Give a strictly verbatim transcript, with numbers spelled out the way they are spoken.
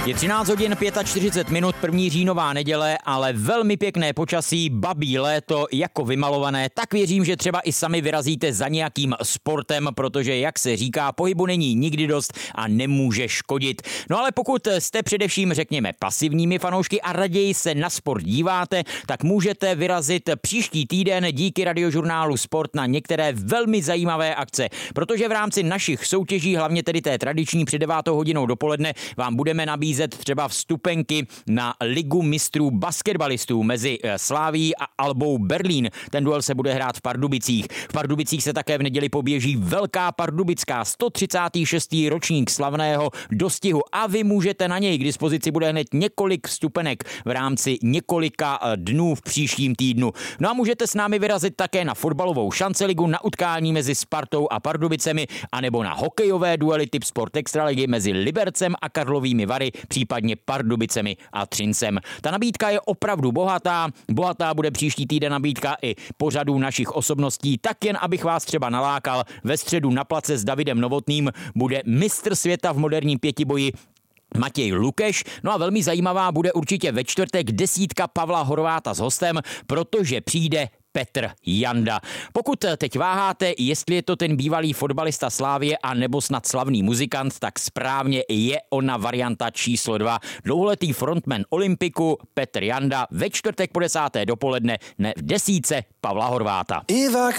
Je třináct hodin čtyřicet pět minut, první říjnová neděle, ale velmi pěkné počasí, babí léto jako vymalované, tak věřím, že třeba i sami vyrazíte za nějakým sportem, protože, jak se říká, pohybu není nikdy dost a nemůže škodit. No ale pokud jste především, řekněme, pasivními fanoušky a raději se na sport díváte, tak můžete vyrazit příští týden díky radiožurnálu Sport na některé velmi zajímavé akce, protože v rámci našich soutěží, hlavně tedy té tradiční před devátou hodinou dopoledne, vám budeme nabízet třeba vstupenky na Ligu mistrů basketbalistů mezi Slavií a Albou Berlín. Ten duel se bude hrát v Pardubicích. V Pardubicích se také v neděli poběží velká pardubická sto třicátý šestý ročník slavného dostihu a vy můžete na něj, k dispozici bude hned několik vstupenek v rámci několika dnů v příštím týdnu. No a můžete s námi vyrazit také na fotbalovou šanceligu, na utkání mezi Spartou a Pardubicemi, anebo na hokejové duely typ Sport Extraligy mezi Libercem a Karlovými Vary, případně Pardubicemi a Třincem. Ta nabídka je opravdu bohatá. Bohatá bude příští týden nabídka i pořadů našich osobností, tak jen abych vás třeba nalákal. Ve středu na place s Davidem Novotným bude mistr světa v moderním pětiboji Matěj Lukeš. No a velmi zajímavá bude určitě ve čtvrtek desítka Pavla Horváta s hostem, protože přijde Petr Janda. Pokud teď váháte, jestli je to ten bývalý fotbalista Slávie a nebo snad slavný muzikant, tak správně je ona varianta číslo dva. Dlouholetý frontman Olympiku Petr Janda ve čtvrtek po desáté dopoledne ne v desítce Pavla Horváta.